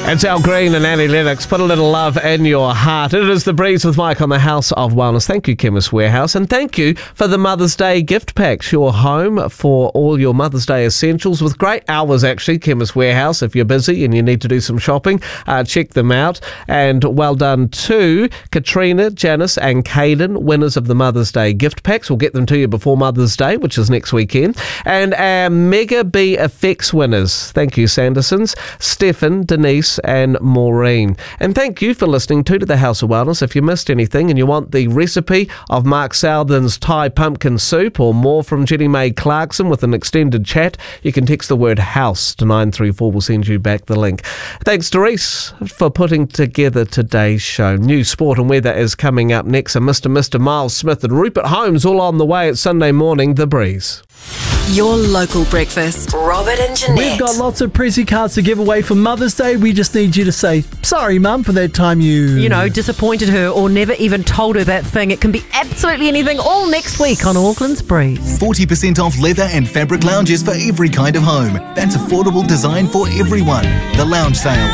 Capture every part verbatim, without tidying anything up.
It's Al Green and Annie Lennox. Put a little love in your heart. It is The Breeze with Mike on the House of Wellness. Thank you, Chemist Warehouse. And thank you for the Mother's Day gift packs. Your home for all your Mother's Day essentials with great hours, actually. Chemist Warehouse, if you're busy and you need to do some shopping, uh, check them out. And well done to Katrina, Janice and Caden, winners of the Mother's Day gift packs. We'll get them to you before Mother's Day, which is next weekend. And our Mega B Effects winners. Thank you, Sandersons, Stefan, Denise and Maureen. And thank you for listening to, to the House of Wellness. If you missed anything and you want the recipe of Mark Southern's Thai pumpkin soup or more from Jenny Mae Clarkson with an extended chat, you can text the word HOUSE to nine three four. We'll send you back the link. Thanks to Reese for putting together today's show. New sport and weather is coming up next. And Mister Mister Miles Smith and Rupert Holmes all on the way at Sunday morning, The Breeze. Your local breakfast. Robert and Jeanette. We've got lots of Prezi cards to give away for Mother's Day. We just need you to say, sorry, Mum, for that time you... You know, disappointed her or never even told her that thing. It can be absolutely anything all next week on Auckland's Breeze. forty percent off leather and fabric lounges for every kind of home. That's affordable design for everyone. The Lounge Sale.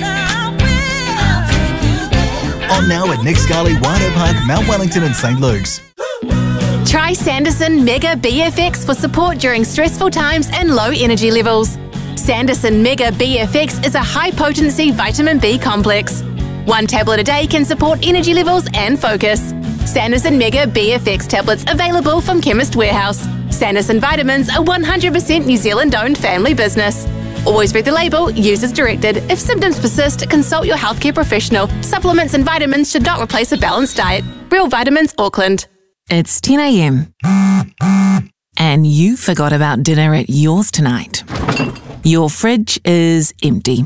On now at Nick Scali, Waiho Park, Mount Wellington and Saint Luke's. Try Sanderson Mega B F X for support during stressful times and low energy levels. Sanderson Mega B F X is a high-potency vitamin B complex. One tablet a day can support energy levels and focus. Sanderson Mega B F X tablets available from Chemist Warehouse. Sanderson vitamins are one hundred percent New Zealand-owned family business. Always read the label, use as directed. If symptoms persist, consult your healthcare professional. Supplements and vitamins should not replace a balanced diet. Real Vitamins, Auckland. It's ten a.m. and you forgot about dinner at yours tonight. Your fridge is empty.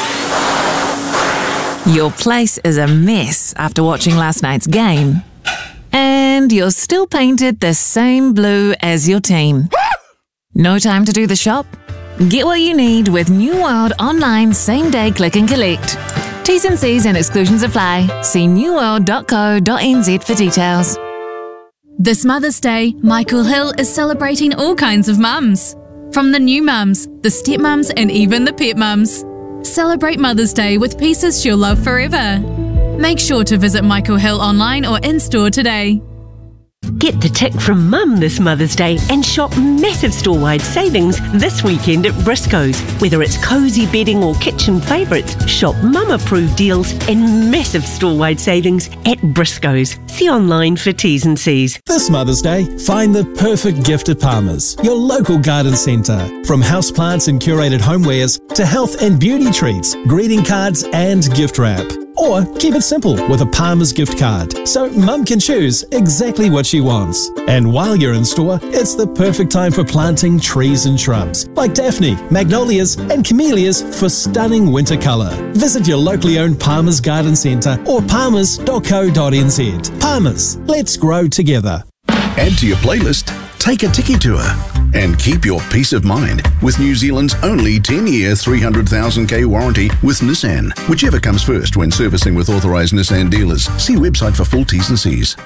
Your place is a mess after watching last night's game. And you're still painted the same blue as your team. No time to do the shop? Get what you need with New World online same-day click and collect. T's and C's and exclusions apply. See new world dot co dot n z for details. This Mother's Day, Michael Hill is celebrating all kinds of mums. From the new mums, the stepmums and even the pet mums. Celebrate Mother's Day with pieces she'll love forever. Make sure to visit Michael Hill online or in-store today. Get the tick from Mum this Mother's Day and shop massive store-wide savings this weekend at Briscoes. Whether it's cosy bedding or kitchen favourites, shop Mum-approved deals and massive store-wide savings at Briscoes. See online for T's and C's. This Mother's Day, find the perfect gift at Palmer's, your local garden centre. From houseplants and curated homewares to health and beauty treats, greeting cards and gift wrap. Or keep it simple with a Palmer's gift card, so Mum can choose exactly what she wants. And while you're in store, it's the perfect time for planting trees and shrubs, like Daphne, Magnolias and Camellias for stunning winter colour. Visit your locally owned Palmer's Garden Centre or palmers dot co dot n z. Palmer's, let's grow together. Add to your playlist, take a Tiki Tour, and keep your peace of mind with New Zealand's only ten-year three hundred thousand k warranty with Nissan, whichever comes first when servicing with authorised Nissan dealers. See website for full T's and C's.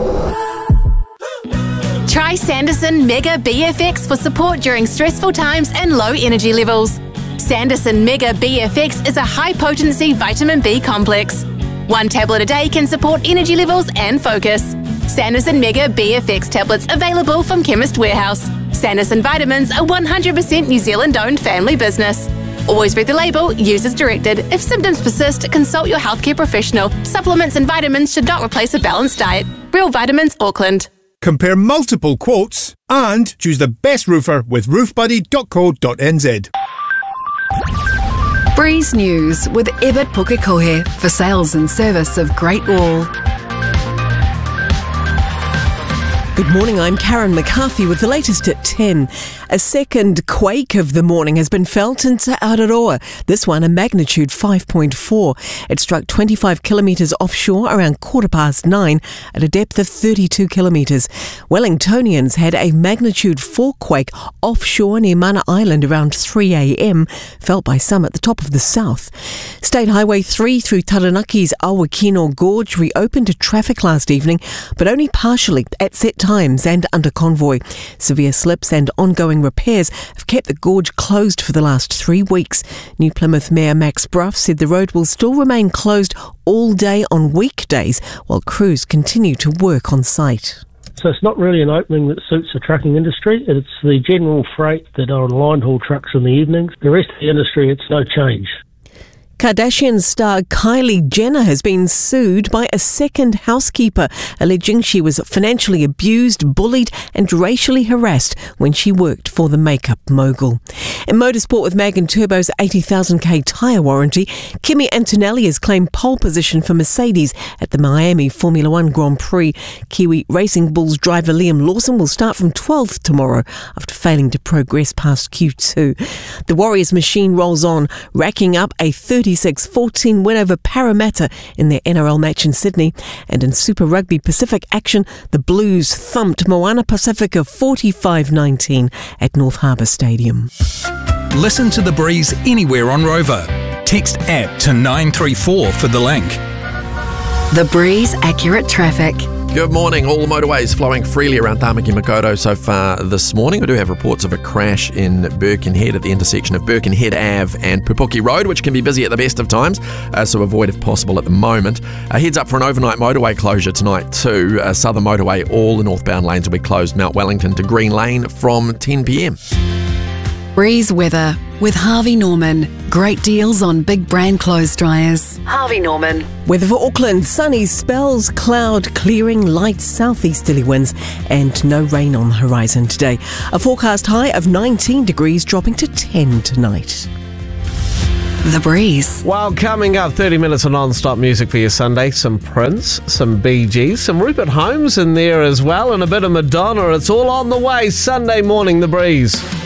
Try Sanderson Mega B F X for support during stressful times and low energy levels. Sanderson Mega B F X is a high-potency vitamin B complex. One tablet a day can support energy levels and focus. Sanderson Mega B F X tablets available from Chemist Warehouse. Sanderson vitamins are one hundred percent New Zealand-owned family business. Always read the label, use as directed. If symptoms persist, consult your healthcare professional. Supplements and vitamins should not replace a balanced diet. Real Vitamins, Auckland. Compare multiple quotes and choose the best roofer with roof buddy dot co dot n z. Breeze News with Ebert Pukekohe for sales and service of Great Wall. Good morning, I'm Karen McCarthy with the latest at ten. A second quake of the morning has been felt in Te Araroa, this one a magnitude five point four. It struck twenty-five kilometres offshore around quarter past nine at a depth of thirty-two kilometres. Wellingtonians had a magnitude four quake offshore near Mana Island around three a.m, felt by some at the top of the south. State Highway three through Taranaki's Awakino Gorge reopened to traffic last evening, but only partially at set times and under convoy. Severe slips and ongoing repairs have kept the gorge closed for the last three weeks. New Plymouth Mayor Max Bruff said the road will still remain closed all day on weekdays while crews continue to work on site. So it's not really an opening that suits the trucking industry. It's the general freight that are on line haul trucks in the evenings. The rest of the industry, it's no change. Kardashian star Kylie Jenner has been sued by a second housekeeper, alleging she was financially abused, bullied and racially harassed when she worked for the makeup mogul. In motorsport with Mag and Turbo's eighty thousand k tyre warranty, Kimi Antonelli has claimed pole position for Mercedes at the Miami Formula One Grand Prix. Kiwi Racing Bulls driver Liam Lawson will start from twelfth tomorrow after failing to progress past Q two. The Warriors machine rolls on, racking up a thirty-six fourteen win over Parramatta in their N R L match in Sydney. And in Super Rugby Pacific action, the Blues thumped Moana Pacifica forty-five nineteen at North Harbour Stadium. Listen to The Breeze anywhere on Rover. Text app to nine three four for the link. The Breeze Accurate Traffic. Good morning. All the motorways flowing freely around Tamaki Makaurau so far this morning. We do have reports of a crash in Birkenhead at the intersection of Birkenhead Avenue and Pupuki Road, which can be busy at the best of times, uh, so avoid if possible at the moment. Uh, heads up for an overnight motorway closure tonight too. Uh, Southern Motorway, all the northbound lanes will be closed. Mount Wellington to Green Lane from ten p m. Breeze weather with Harvey Norman. Great deals on big brand clothes dryers. Harvey Norman. Weather for Auckland, sunny spells, cloud clearing, light southeasterly winds and no rain on the horizon today. A forecast high of nineteen degrees, dropping to ten tonight. The Breeze. Well, coming up, thirty minutes of non-stop music for your Sunday. Some Prince, some Bee Gees, some Rupert Holmes in there as well, and a bit of Madonna. It's all on the way. Sunday morning, The Breeze.